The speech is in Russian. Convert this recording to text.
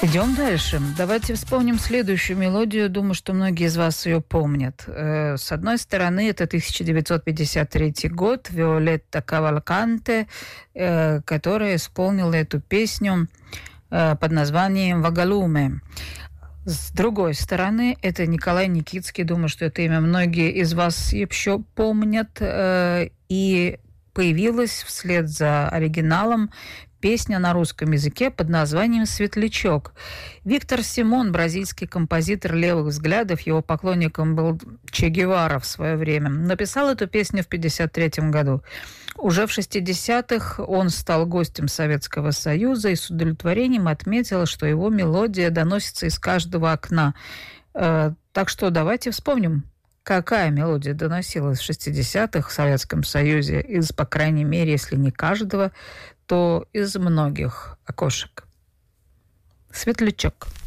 Идем дальше. Давайте вспомним следующую мелодию. Думаю, что многие из вас ее помнят. С одной стороны, это 1953 год, Виолетта Кавальканте, которая исполнила эту песню под названием «Вагалуме». С другой стороны, это Николай Никитский. Думаю, что это имя многие из вас еще помнят. И появилась вслед за оригиналом песня на русском языке под названием «Светлячок». Виктор Симон, бразильский композитор левых взглядов, его поклонником был Че Гевара в свое время, написал эту песню в 1953 году. Уже в 60-х он стал гостем Советского Союза и с удовлетворением отметил, что его мелодия доносится из каждого окна. Так что давайте вспомним, какая мелодия доносилась в 60-х в Советском Союзе из, по крайней мере, если не каждого, то из многих окошек. «Светлячок».